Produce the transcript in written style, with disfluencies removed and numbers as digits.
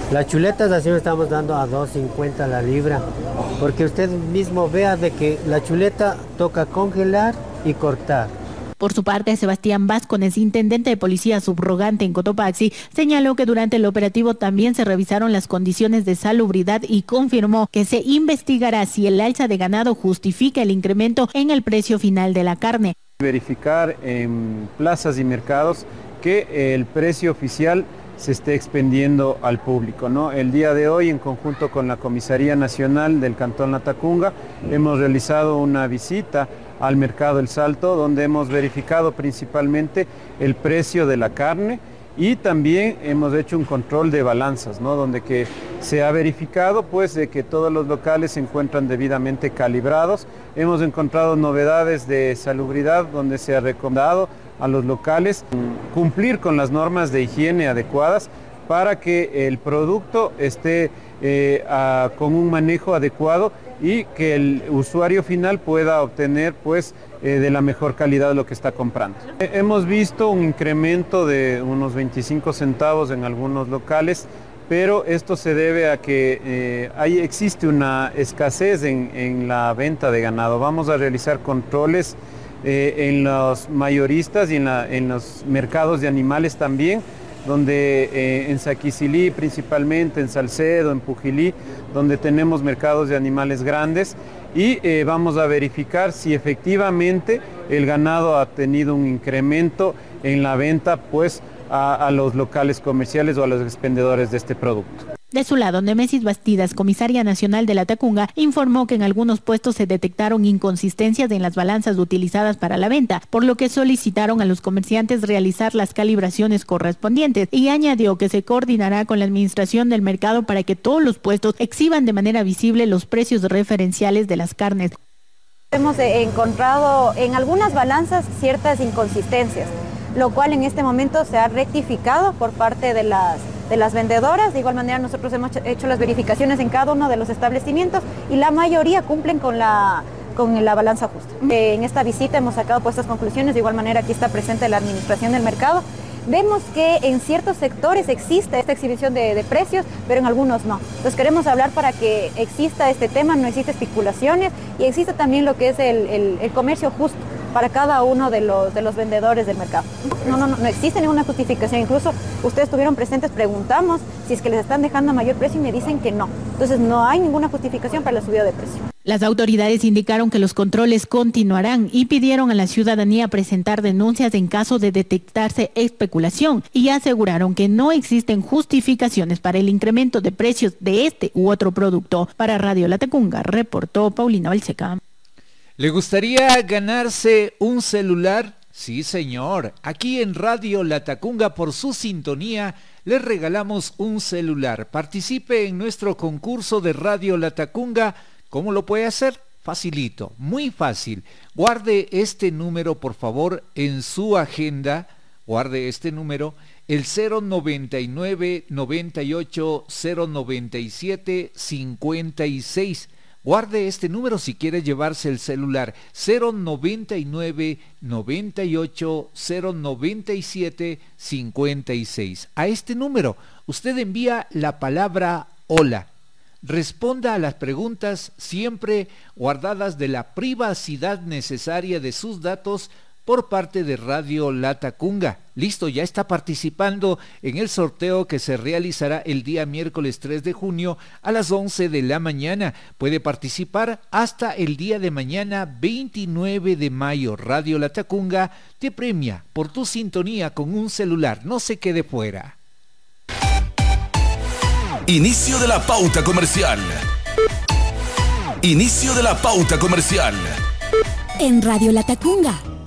Las chuletas así lo estamos dando a 2.50 la libra, porque usted mismo vea de que la chuleta toca congelar y cortar. Por su parte, Sebastián Vázquez, intendente de policía subrogante en Cotopaxi, señaló que durante el operativo también se revisaron las condiciones de salubridad y confirmó que se investigará si el alza de ganado justifica el incremento en el precio final de la carne. Verificar en plazas y mercados que el precio oficial se esté expendiendo al público, ¿no? El día de hoy, en conjunto con la Comisaría Nacional del Cantón Latacunga, hemos realizado una visita al Mercado El Salto, donde hemos verificado principalmente el precio de la carne y también hemos hecho un control de balanzas, ¿no? Donde que se ha verificado pues de que todos los locales se encuentran debidamente calibrados. Hemos encontrado novedades de salubridad donde se ha recomendado a los locales cumplir con las normas de higiene adecuadas para que el producto esté con un manejo adecuado y que el usuario final pueda obtener pues de la mejor calidad lo que está comprando. Hemos visto un incremento de unos 25 centavos en algunos locales, pero esto se debe a que existe una escasez en la venta de ganado. Vamos a realizar controles en los mayoristas y en los mercados de animales también, donde en Saquicilí principalmente, en Salcedo, en Pujilí, donde tenemos mercados de animales grandes y vamos a verificar si efectivamente el ganado ha tenido un incremento en la venta pues a los locales comerciales o a los expendedores de este producto. De su lado, Nemesis Bastidas, comisaria nacional de Latacunga, informó que en algunos puestos se detectaron inconsistencias en las balanzas utilizadas para la venta, por lo que solicitaron a los comerciantes realizar las calibraciones correspondientes y añadió que se coordinará con la administración del mercado para que todos los puestos exhiban de manera visible los precios referenciales de las carnes. Hemos encontrado en algunas balanzas ciertas inconsistencias, lo cual en este momento se ha rectificado por parte de las vendedoras. De igual manera nosotros hemos hecho las verificaciones en cada uno de los establecimientos y la mayoría cumplen con la balanza justa. En esta visita hemos sacado pues estas conclusiones. De igual manera aquí está presente la administración del mercado. Vemos que en ciertos sectores existe esta exhibición de precios, pero en algunos no. Entonces queremos hablar para que exista este tema, no existe especulaciones y existe también lo que es el comercio justo para cada uno de los vendedores del mercado. No existe ninguna justificación. Incluso ustedes estuvieron presentes, preguntamos si es que les están dejando a mayor precio y me dicen que no. Entonces no hay ninguna justificación para la subida de precio. Las autoridades indicaron que los controles continuarán y pidieron a la ciudadanía presentar denuncias en caso de detectarse especulación y aseguraron que no existen justificaciones para el incremento de precios de este u otro producto. Para Radio Latacunga, reportó Paulina Balseca. ¿Le gustaría ganarse un celular? Sí, señor. Aquí en Radio Latacunga, por su sintonía, les regalamos un celular. Participe en nuestro concurso de Radio Latacunga. ¿Cómo lo puede hacer? Facilito, muy fácil. Guarde este número, por favor, en su agenda. Guarde este número, el 099 98 097 56. Guarde este número si quiere llevarse el celular, 099 98 097 56. A este número usted envía la palabra hola. Responda a las preguntas siempre guardadas de la privacidad necesaria de sus datos por parte de Radio Latacunga. Listo, ya está participando en el sorteo que se realizará el día miércoles 3 de junio a las 11 de la mañana. Puede participar hasta el día de mañana 29 de mayo. Radio Latacunga te premia por tu sintonía con un celular. No se quede fuera. Inicio de la pauta comercial. Inicio de la pauta comercial. En Radio Latacunga.